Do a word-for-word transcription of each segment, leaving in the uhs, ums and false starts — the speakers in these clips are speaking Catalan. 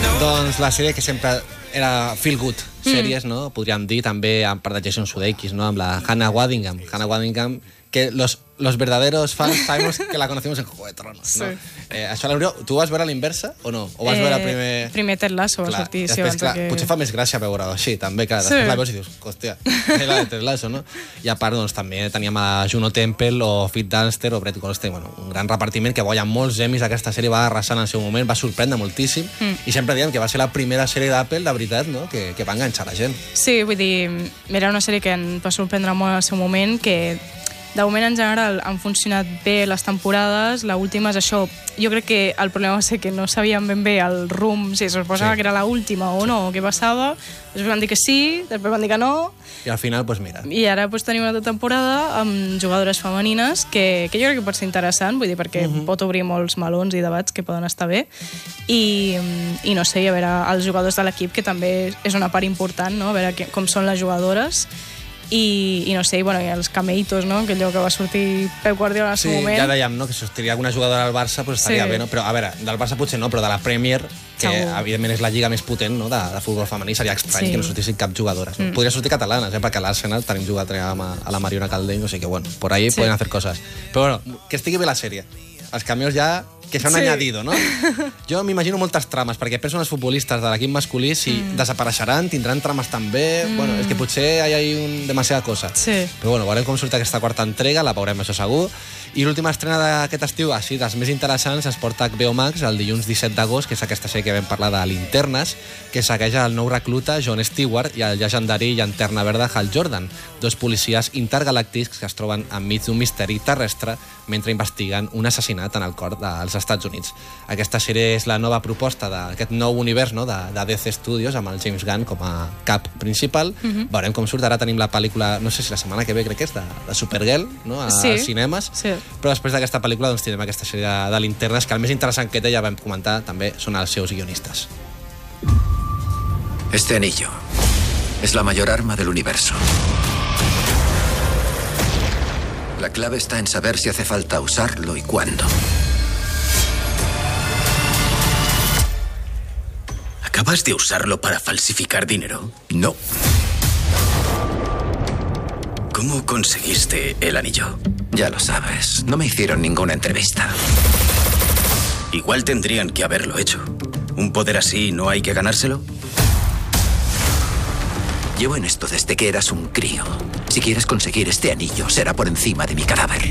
Doncs la sèrie que sempre era feel good sèries, mm. no? Podríem dir també amb part de Jason Sudeikis, no? Amb la Hannah Waddingham. Hannah Waddingham, que los, los verdaderos fans sabemos que la conocemos en Juego de Tronos, sí. no? Eh, això, l'Oriol, tu vas veure a l'inversa o no? O vas eh, veure primer... Primer Ted Lasso va sortir. Després, sí, clar, que... potser fa més gràcia veure-ho així, també, clar. Després sí. la veus i dius, hòstia, la de Ted Lasso, no? I a part, doncs, també teníem a Juno Temple o Fit Dunster o Brett Goldstein, bueno, un gran repartiment que guanya molts emis. Aquesta sèrie va arrasar en el seu moment, va sorprendre moltíssim, mm. i sempre diem que va ser la primera sèrie d'Apple, de veritat, no? que, que va enganxar la gent. Sí, vull dir, era una sèrie que ens va sorprendre molt al seu moment, que de moment, en general, han funcionat bé les temporades. L'última és això. Jo crec que el problema va ser que no sabíem ben bé el rumb, si es suposava sí. que era l'última o no, o què passava. Després van dir que sí, després van dir que no. I al final, doncs mira. I ara doncs, tenim una altra temporada amb jugadores femenines, que, que jo crec que pot ser interessant, vull dir, perquè uh-huh. pot obrir molts melons i debats que poden estar bé. I, i no sé, a veure, els jugadors de l'equip, que també és una part important, no? A veure que, com són les jugadores. I, i no sé, bueno, i els cameitos, no? Que allò que va sortir Pep Guardiola en el sí, seu moment. Ja dèiem, no? Que sortiria alguna jugadora del Barça, pues estaria sí. bé, no? Però, a veure, del Barça potser no, però de la Premier, que Segur. evidentment és la lliga més potent, no? de, de futbol femení, seria estrany sí. que no sortissin cap jugadores. No? Mm. Podria sortir catalanes, eh? Perquè a l'Arsenal tenim jugat a la Mariona Caldeño, o sigui que, bueno, por ahí sí. pueden hacer cosas. Però, bueno, que estigui bé la sèrie. Els cameos ja... que s'han sí. añadido, no? Jo m'imagino moltes trames, perquè penso en els futbolistes de l'equip masculí, si mm. desapareixeran, tindran trames també... Mm. Bueno, és que potser hi ha un... demasiada cosa. Sí. Però bueno, veurem com surt aquesta quarta entrega, la veurem, això segur. I l'última estrena d'aquest estiu, així, dels més interessants, es porta a H B O Max el dilluns disset d'agost, que és aquesta sèrie que vam parlar de Linternes, que segueix el nou recluta Jon Stewart i el llegendari llanterna verda Hal Jordan, dos policies intergalàctics que es troben enmig d'un misteri terrestre mentre investiguen un assassinat en el cor dels Estats Units. Aquesta sèrie és la nova proposta d'aquest nou univers, no? de, de D C Studios, amb el James Gunn com a cap principal. Mm-hmm. Veurem com surt. Ara tenim la pel·lícula, no sé si la setmana que ve crec que és, de, de Supergirl, no? a, sí. als cinemes. Sí. Però després d'aquesta pel·lícula doncs, tindrem aquesta sèrie de, de Linternes, que el més interessant que té, ja vam comentar, també són els seus guionistes. Este anillo es la mayor arma del universo. La clave está en saber si hace falta usarlo y cuándo. ¿Acabas de usarlo para falsificar dinero? No. ¿Cómo conseguiste el anillo? Ya lo sabes, no me hicieron ninguna entrevista. Igual tendrían que haberlo hecho. ¿Un poder así no hay que ganárselo? Llevo en esto desde que eras un crío. Si quieres conseguir este anillo, será por encima de mi cadáver.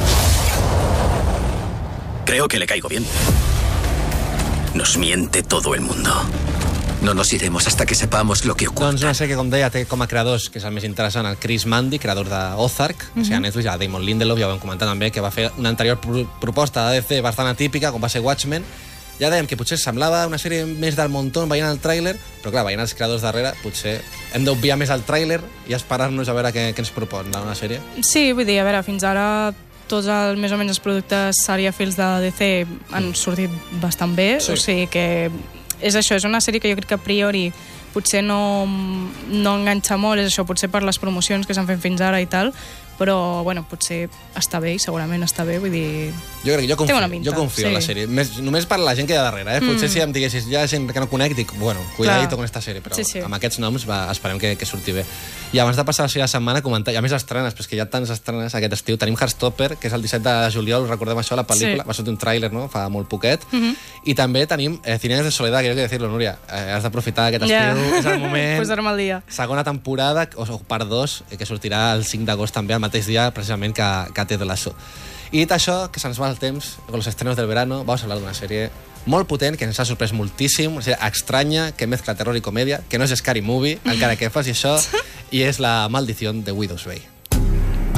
Creo que le caigo bien. Nos miente todo el mundo. No nos iremos hasta que sepamos lo que oculta. Doncs una sèrie que, com deia, té com a creadors, que és el més interessant, el Chris Mandy, creador d'Ozark, mm-hmm. o sigui, a Netflix, a Damon Lindelof, ja ho vam comentar també, que va fer una anterior pro proposta de D C bastant atípica, com va ser Watchmen. Ja dèiem que potser semblava una sèrie més del montón veient el tràiler, però clar, veient els creadors darrere, potser hem d'obviar més el tràiler i esperar-nos a veure què, què ens propon una sèrie. Sí, vull dir, a veure, fins ara tots el, més o menys els productes seriàfils de D C han sortit bastant bé, sí. o sigui que és això, és una sèrie que jo crec que a priori potser no, no enganxa molt, és això, potser per les promocions que s'han fet fins ara i tal, però, bueno, potser està bé i segurament està bé, vull dir... Jo crec que jo confio, jo confio sí. en la sèrie, Més, només per la gent que hi ha darrere, eh? Potser mm. si em diguessis, ja gent que no conec, dic, bueno, cuidadito con esta sèrie, però sí, sí. amb aquests noms va, esperem que, que surti bé. I abans de passar la sèrie de setmana, comentar, hi ha més estrenes, però és que hi ha tants estrenes aquest estiu. Tenim Heartstopper, que és el disset de juliol, recordem això, la pel·lícula, sí. va sortir un tràiler, no?, fa molt poquet, mm -hmm. i també tenim eh, Cines de Soledad, que jo he de dir-lo, Núria, eh, has d'aprofitar aquest yeah. estiu, és el moment... Posar-me al dia. Segona temporada, o, o part dos, eh, que sortirà el cinc d'agost també, el mateix dia, precisament, que, que Ted Lasso. I dit això, que se'ns va el temps, con los estrenos del verano, vamos a hablar d'una sèrie molt potent, que ens ha sorprès moltíssim, una sèrie estranya, que mezcla terror i comèdia, que no és Scary Movie, encara que faci això, i és La maldició de Widow's Bay.